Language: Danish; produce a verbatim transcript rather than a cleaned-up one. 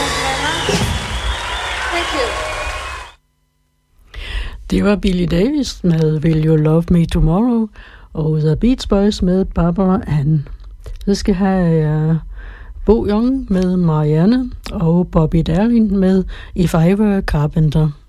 Thank you. Det var Billy Davis med Will You Love Me Tomorrow, og The Beach Boys med Barbara Ann. Så skal jeg have uh, Bo Young med Marianne, og Bobby Darin med If I Were a Carpenter.